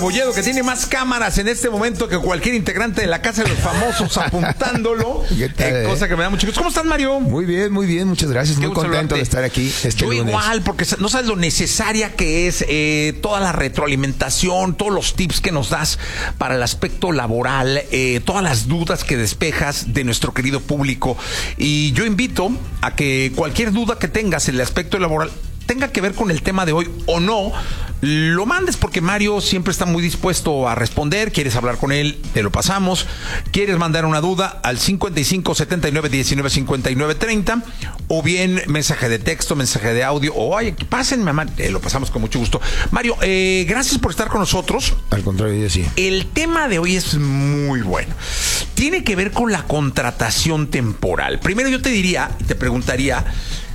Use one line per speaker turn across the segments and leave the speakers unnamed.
Rebolledo, que tiene más cámaras en este momento que cualquier integrante de la Casa de los Famosos apuntándolo. Cosa que me da mucho gusto. ¿Cómo estás, Mario?
Muy bien, muchas gracias. Muy contento de estar aquí
Yo lunes. Igual, porque no sabes lo necesaria que es toda la retroalimentación, todos los tips que nos das para el aspecto laboral, todas las dudas que despejas de nuestro querido público. Y yo invito a que cualquier duda que tengas en el aspecto laboral tenga que ver con el tema de hoy o no, lo mandes, porque Mario siempre está muy dispuesto a responder. ¿Quieres hablar con él? Te lo pasamos. ¿Quieres mandar una duda? Al 55 79 19 59 30, o bien mensaje de texto, mensaje de audio, o oye, pásenme, mamá, lo pasamos con mucho gusto. Mario, gracias por estar con nosotros.
Al contrario, yo sí.
El tema de hoy es muy bueno. Tiene que ver con la contratación temporal. Primero yo te diría, te preguntaría,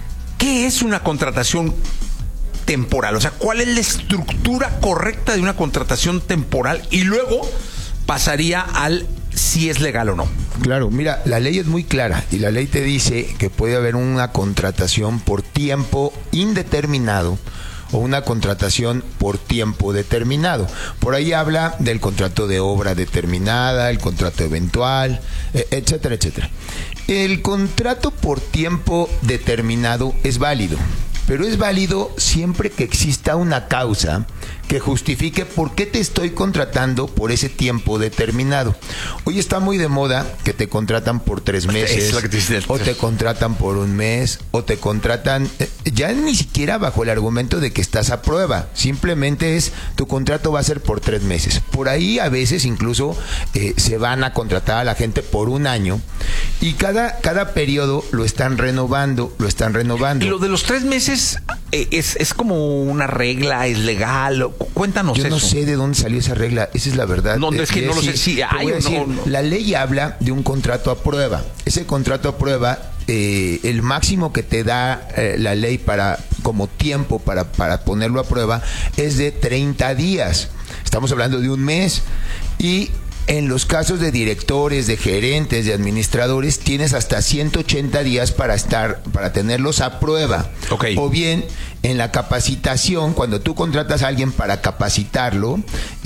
¿qué es una contratación temporal? O sea, ¿cuál es la estructura correcta de una contratación temporal? Y luego pasaría al si es legal o no.
Claro, mira, la ley es muy clara y la ley te dice que puede haber una contratación por tiempo indeterminado o una contratación por tiempo determinado. Por ahí habla del contrato de obra determinada, el contrato eventual, etcétera, etcétera. El contrato por tiempo determinado es válido, pero es válido siempre que exista una causa que justifique por qué te estoy contratando por ese tiempo determinado. Hoy está muy de moda que te contratan por 3 meses, o te contratan por 1 mes, o te contratan ya ni siquiera bajo el argumento de que estás a prueba. Simplemente es, tu contrato va a ser por 3 meses. Por ahí a veces incluso se van a contratar a la gente por 1 año y cada periodo lo están renovando.
Y lo de los 3 meses es como una regla, es legal. Cuéntanos eso.
Yo no sé de dónde salió esa regla, esa es la verdad.
No, es que no lo sé si hay o no.
La ley habla de un contrato a prueba. Ese contrato a prueba, el máximo que te da la ley como tiempo para ponerlo a prueba es de 30 días. Estamos hablando de 1 mes. Y en los casos de directores, de gerentes, de administradores, tienes hasta 180 días para tenerlos a prueba.
Okay.
O bien, en la capacitación, cuando tú contratas a alguien para capacitarlo,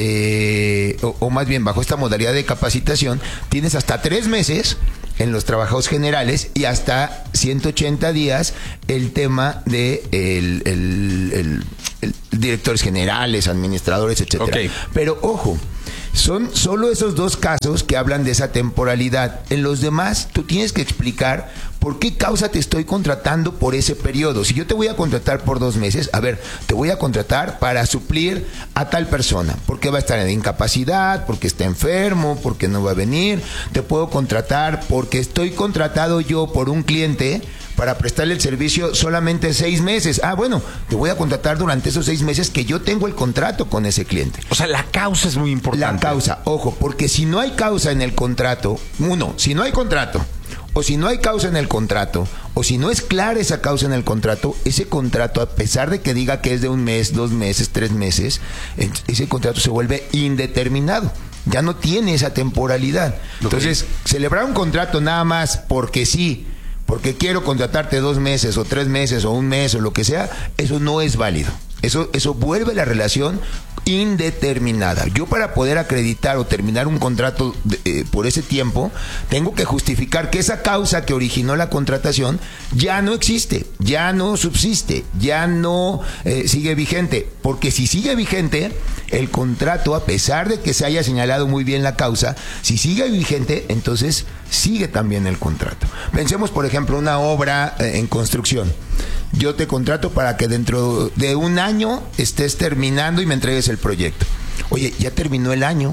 o más bien bajo esta modalidad de capacitación, tienes hasta 3 meses en los trabajos generales y hasta 180 días el tema de el directores generales, administradores, etcétera.
Okay.
Pero ojo, son solo esos 2 casos que hablan de esa temporalidad. En los demás, tú tienes que explicar por qué causa te estoy contratando por ese periodo. Si yo te voy a contratar por 2 meses, a ver, te voy a contratar para suplir a tal persona, porque va a estar en incapacidad, porque está enfermo, porque no va a venir. Te puedo contratar porque estoy contratado yo por un cliente para prestarle el servicio solamente 6 meses. Ah, bueno, te voy a contratar durante esos 6 meses que yo tengo el contrato con ese cliente.
O sea, la causa es muy importante.
La causa, ojo, porque si no hay causa en el contrato, si no hay contrato, o si no hay causa en el contrato, o si no es clara esa causa en el contrato, ese contrato, a pesar de que diga que es de 1 mes, 2 meses, 3 meses, ese contrato se vuelve indeterminado. Ya no tiene esa temporalidad. Entonces, celebrar un contrato nada más porque sí, porque quiero contratarte 2 meses o 3 meses o 1 mes o lo que sea, eso no es válido. Eso vuelve la relación indeterminada. Yo, para poder acreditar o terminar un contrato por ese tiempo, tengo que justificar que esa causa que originó la contratación ya no existe, ya no subsiste, ya no sigue vigente. Porque si sigue vigente el contrato, a pesar de que se haya señalado muy bien la causa, si sigue vigente, entonces sigue también el contrato. Pensemos, por ejemplo, una obra en construcción. Yo te contrato para que dentro de 1 año estés terminando y me entregues el proyecto. Oye, ya terminó el año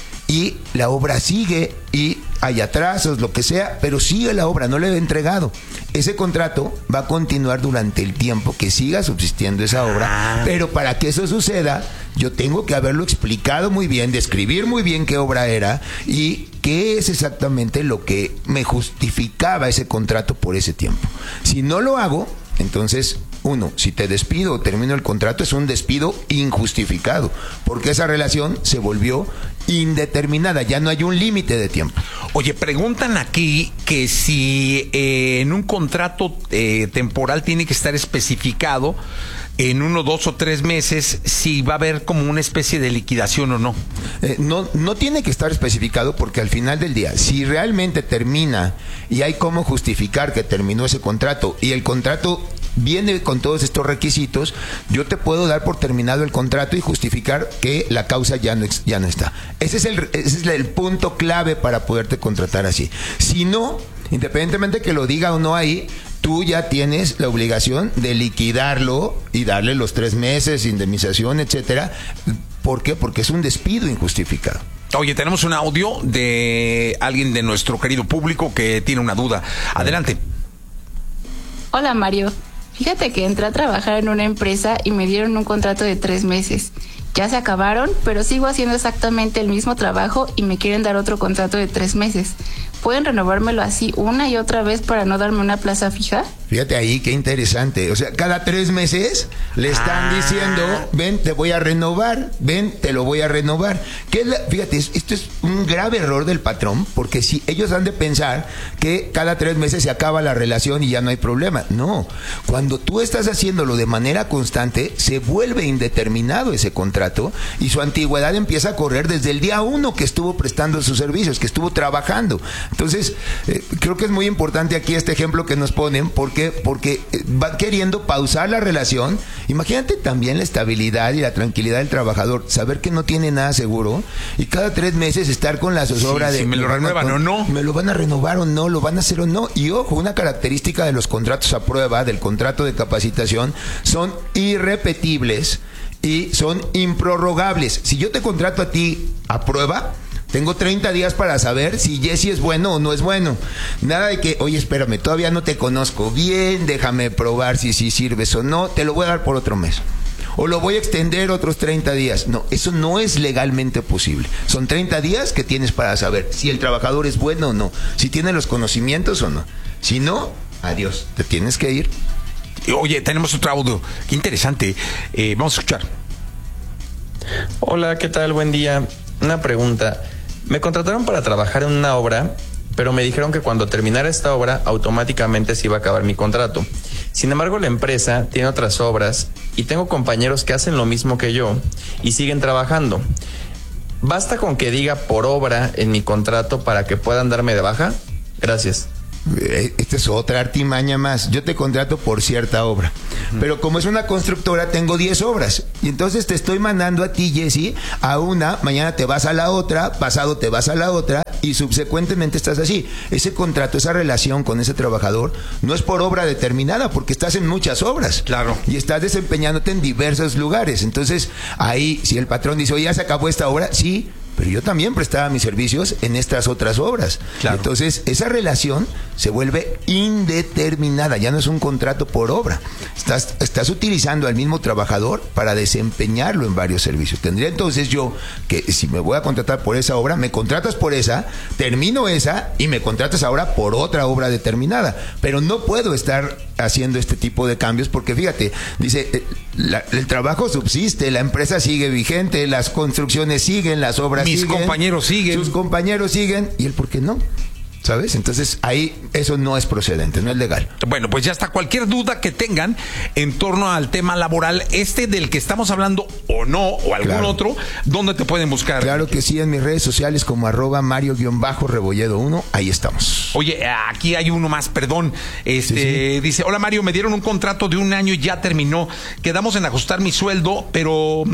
y la obra sigue y hay atrasos, lo que sea, pero sigue la obra, no le he entregado. Ese contrato va a continuar durante el tiempo que siga subsistiendo esa obra, pero para que eso suceda, yo tengo que haberlo explicado muy bien, describir muy bien qué obra era y qué es exactamente lo que me justificaba ese contrato por ese tiempo. Si no lo hago, entonces, si te despido o termino el contrato, es un despido injustificado, porque esa relación se volvió indeterminada, ya no hay un límite de tiempo.
Oye, preguntan aquí que si en un contrato temporal tiene que estar especificado en 1, 2 o 3 meses si va a haber como una especie de liquidación o no.
No tiene que estar especificado, porque al final del día, si realmente termina y hay cómo justificar que terminó ese contrato y el contrato viene con todos estos requisitos, yo te puedo dar por terminado el contrato y justificar que la causa ya no está. Ese es el punto clave para poderte contratar así. Si no, independientemente que lo diga o no ahí, tú ya tienes la obligación de liquidarlo y darle los 3 meses, indemnización, etcétera. ¿Por qué? Porque es un despido injustificado.
Oye, tenemos un audio de alguien de nuestro querido público que tiene una duda. Adelante.
Hola, Mario. Fíjate que entré a trabajar en una empresa y me dieron un contrato de 3 meses. Ya se acabaron, pero sigo haciendo exactamente el mismo trabajo y me quieren dar otro contrato de 3 meses. ¿Pueden renovármelo así una y otra vez para no darme una plaza fija?
Fíjate ahí, qué interesante. O sea, cada 3 meses le están diciendo, ven, te voy a renovar, ven, te lo voy a renovar. Fíjate, esto es un grave error del patrón, porque si ellos han de pensar que cada 3 meses se acaba la relación y ya no hay problema. No, cuando tú estás haciéndolo de manera constante, se vuelve indeterminado ese contrato y su antigüedad empieza a correr desde el día 1 que estuvo prestando sus servicios, que estuvo trabajando. Entonces, creo que es muy importante aquí este ejemplo que nos ponen, porque van queriendo pausar la relación. Imagínate también la estabilidad y la tranquilidad del trabajador, saber que no tiene nada seguro y cada 3 meses estar con la zozobra de
si me lo renuevan o no,
me lo van a renovar o no, lo van a hacer o no. Y ojo, una característica de los contratos a prueba, del contrato de capacitación, son irrepetibles y son improrrogables. Si yo te contrato a ti a prueba, tengo 30 días para saber si Jesse es bueno o no es bueno. Nada de que, oye, espérame, todavía no te conozco bien, déjame probar si sirves o no, te lo voy a dar por otro mes. O lo voy a extender otros 30 días. No, eso no es legalmente posible. Son 30 días que tienes para saber si el trabajador es bueno o no, si tiene los conocimientos o no. Si no, adiós, te tienes que ir.
Oye, tenemos otro audio. Qué interesante. Vamos a escuchar.
Hola, ¿qué tal? Buen día. Una pregunta. Me contrataron para trabajar en una obra, pero me dijeron que cuando terminara esta obra automáticamente se iba a acabar mi contrato. Sin embargo, la empresa tiene otras obras y tengo compañeros que hacen lo mismo que yo y siguen trabajando. ¿Basta con que diga por obra en mi contrato para que puedan darme de baja? Gracias.
Esta es otra artimaña más. Yo te contrato por cierta obra, pero como es una constructora tengo 10 obras y entonces te estoy mandando a ti, Jesse, a una, mañana te vas a la otra, pasado te vas a la otra y subsecuentemente estás así. Ese contrato, esa relación con ese trabajador no es por obra determinada, porque estás en muchas obras.
Claro.
Y estás desempeñándote en diversos lugares. Entonces ahí, si el patrón dice, oye, ya se acabó esta obra, sí, pero yo también prestaba mis servicios en estas otras obras. Claro. Entonces, esa relación se vuelve indeterminada, ya no es un contrato por obra. Estás utilizando al mismo trabajador para desempeñarlo en varios servicios. Tendría entonces yo que, si me voy a contratar por esa obra, me contratas por esa, termino esa y me contratas ahora por otra obra determinada. Pero no puedo estar haciendo este tipo de cambios porque, fíjate, dice, el trabajo subsiste, la empresa sigue vigente, las construcciones siguen, las obras
mis compañeros siguen,
sus compañeros siguen, y el por qué no, ¿sabes? Entonces ahí eso no es procedente, no es legal.
Bueno, pues ya está. Cualquier duda que tengan en torno al tema laboral, del que estamos hablando o no, o algún otro, ¿dónde te pueden buscar?
Claro que sí, en mis redes sociales como @Mario_Rebolledo1, ahí estamos.
Oye, aquí hay uno más, perdón. Sí. Dice, hola Mario, me dieron un contrato de 1 año y ya terminó. Quedamos en ajustar mi sueldo, pero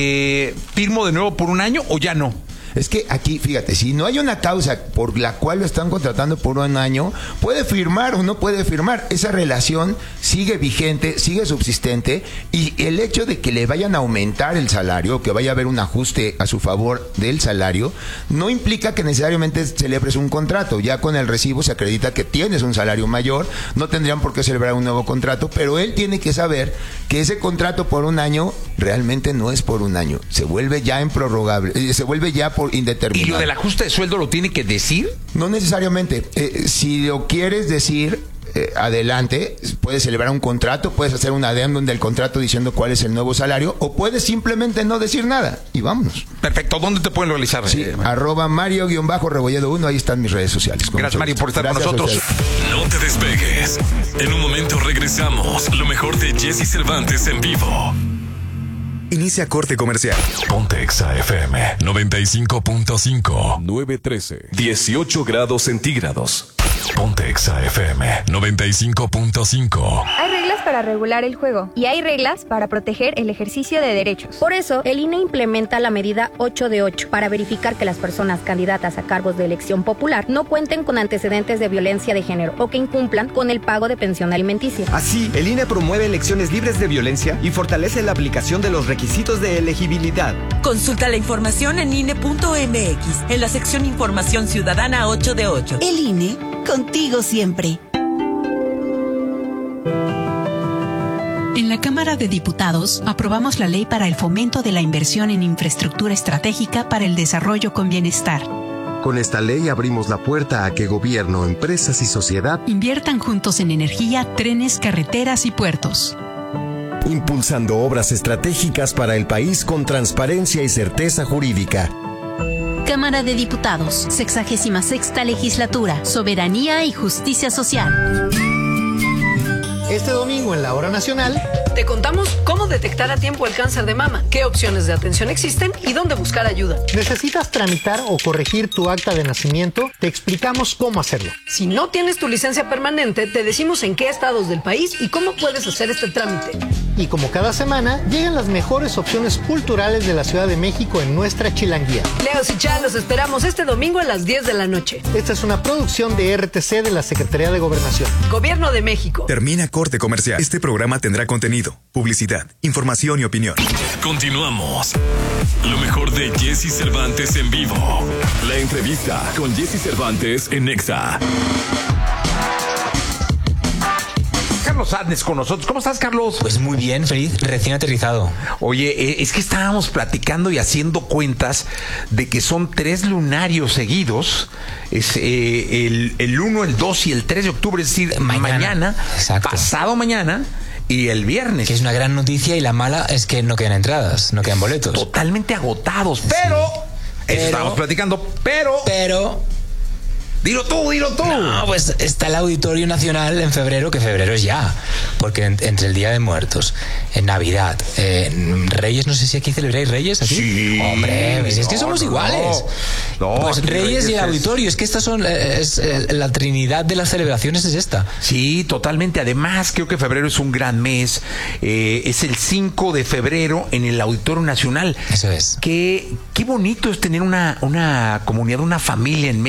¿firmo de nuevo por 1 año o ya no?
Es que aquí, fíjate, si no hay una causa por la cual lo están contratando por 1 año, puede firmar o no puede firmar. Esa relación sigue vigente, sigue subsistente, y el hecho de que le vayan a aumentar el salario, que vaya a haber un ajuste a su favor del salario, no implica que necesariamente celebres un contrato. Ya con el recibo se acredita que tienes un salario mayor, no tendrían por qué celebrar un nuevo contrato, pero él tiene que saber que ese contrato por 1 año realmente no es por 1 año, se vuelve ya improrrogable, se vuelve ya por indeterminado.
¿Y lo del ajuste de sueldo lo tiene que decir?
No necesariamente. Si lo quieres decir, adelante, puedes celebrar un contrato, puedes hacer un adendum del contrato diciendo cuál es el nuevo salario, o puedes simplemente no decir nada y vámonos.
Perfecto. ¿Dónde te pueden localizar?
Sí, @Mario_Rebolledo 1, ahí están mis redes sociales.
Gracias, Mario, por estar con nosotros.
No te despegues. En un momento regresamos. Lo mejor de Jesse Cervantes en vivo.
Inicia corte comercial.
Ponte Exa FM 95.5.
9:13.
18 grados centígrados. Ponte Exa FM 95.5.
Hay reglas para regular el juego y hay reglas para proteger el ejercicio de derechos. Por eso, el INE implementa la medida 8 de 8 para verificar que las personas candidatas a cargos de elección popular no cuenten con antecedentes de violencia de género o que incumplan con el pago de pensión alimenticia.
Así, el INE promueve elecciones libres de violencia y fortalece la aplicación de los requisitos de elegibilidad.
Consulta la información en INE.mx, en la sección Información Ciudadana 8 de 8. El INE, contigo siempre.
En la Cámara de Diputados aprobamos la ley para el fomento de la inversión en infraestructura estratégica para el desarrollo con bienestar.
Con esta ley abrimos la puerta a que gobierno, empresas y sociedad
inviertan juntos en energía, trenes, carreteras y puertos.
Impulsando obras estratégicas para el país con transparencia y certeza jurídica.
Cámara de Diputados, 66ª Legislatura, Soberanía y Justicia Social.
Este domingo en la Hora Nacional te contamos cómo detectar a tiempo el cáncer de mama, qué opciones de atención existen y dónde buscar ayuda. ¿Necesitas tramitar o corregir tu acta de nacimiento? Te explicamos cómo hacerlo. Si no tienes tu licencia permanente, te decimos en qué estados del país y cómo puedes hacer este trámite. Y como cada semana, llegan las mejores opciones culturales de la Ciudad de México en nuestra Chilanguía. Leos y Chá, los esperamos este domingo a las 10 de la noche. Esta es una producción de RTC de la Secretaría de Gobernación. Gobierno de México.
Termina corte comercial. Este programa tendrá contenido, publicidad, información y opinión.
Continuamos. Lo mejor de Jesse Cervantes en vivo. La entrevista con Jesse Cervantes en Exa.
Carlos Adnes con nosotros. ¿Cómo estás, Carlos?
Pues muy bien, feliz, recién aterrizado.
Oye, es que estábamos platicando y haciendo cuentas de que son 3 lunarios seguidos. Es el 1, el 2 y el 3 de octubre, es decir, mañana pasado mañana y el viernes.
Que es una gran noticia, y la mala es que no quedan entradas, no quedan boletos.
Totalmente agotados, pero estábamos platicando, pero... Dilo tú.
No, pues está el Auditorio Nacional en febrero, que febrero es ya, porque entre el Día de Muertos, en Navidad, Reyes, no sé si aquí celebráis Reyes, ¿aquí?
Sí.
Hombre, pues es que somos iguales. Pues Reyes y el Auditorio, es que estas son la trinidad de las celebraciones es esta.
Sí, totalmente. Además, creo que febrero es un gran mes. Es el 5 de febrero en el Auditorio Nacional.
Eso es.
Qué bonito es tener una comunidad, una familia en México.